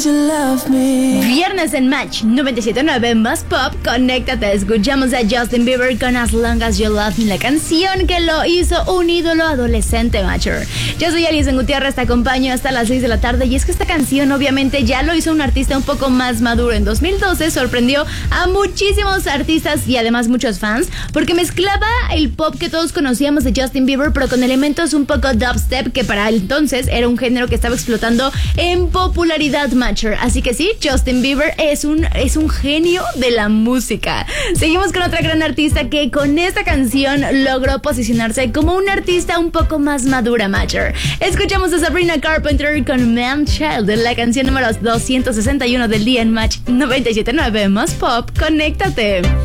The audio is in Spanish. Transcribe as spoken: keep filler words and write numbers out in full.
'cause you love me. Viernes en Match noventa y siete punto nueve más pop, conéctate. Escuchamos a Justin Bieber con As Long As You Love Me, la canción que lo hizo un ídolo adolescente, Matcher. Yo soy Alison Gutiérrez, te acompaño hasta las seis de la tarde. Y es que esta canción obviamente ya lo hizo un artista un poco más maduro. En dos mil doce sorprendió a muchísimos artistas y además muchos fans, porque mezclaba el pop que todos conocíamos de Justin Bieber, pero con elementos un poco dubstep, que para entonces era un género que estaba explotando en popularidad, Matcher. Así que sí, Justin Bieber es un, es un genio de la música. Seguimos con otra gran artista que con esta canción logró posicionarse como una artista un poco más madura, Matcher. Escuchamos a Sabrina Carpenter con Man Child, la canción número doscientos sesenta y uno del día en Match noventa y siete punto nueve más pop, conéctate.